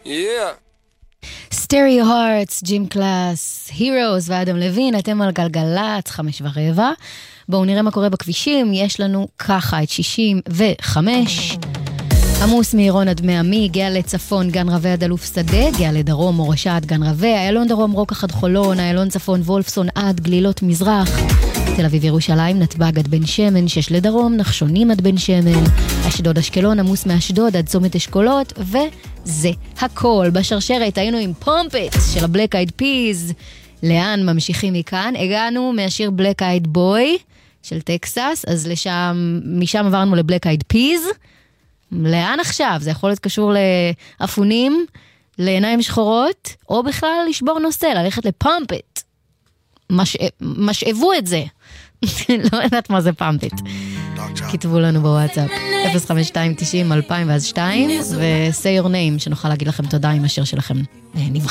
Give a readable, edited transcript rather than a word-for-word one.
סטריאו הארטס, ג'ים קלאס, הירוס ואדם לוין, אתם על גלגלת 5:15. בואו נראה מה קורה בכבישים. יש לנו ככה את 65, עמוס מעירון עד מעמי, גאה לצפון גן רווה עד אלוף שדה, גאה לדרום מורשה עד גן רווה, איילון דרום רוקח עד חולון, איילון צפון וולפסון עד גלילות מזרח, תל אביב ירושלים נתב"ג עד בן שמן, 6 לדרום, נחשונים עד בן שמן, אשדוד אשקלון עמוס מאשדוד עד צומת אשכולות, וזה הכל. בשרשרת היינו עם פומפט של הבלק אייד פיז. לאן ממשיכים מכאן? הגענו מהשיר בלק אייד בוי של טקסס, אז משם עברנו לבלק אייד פיז. לאן עכשיו? זה יכול להיות קשור לאפונים, לעיניים שחורות, או בכלל לשבור נושא, ללכת לפומפט. משאבו את זה. לא יודעת מה זה פומפט. כתבו לנו בוואטסאפ 05290-2002 ו-say your name, שנוכל להגיד לכם תודה אם השיר שלכם נבחר.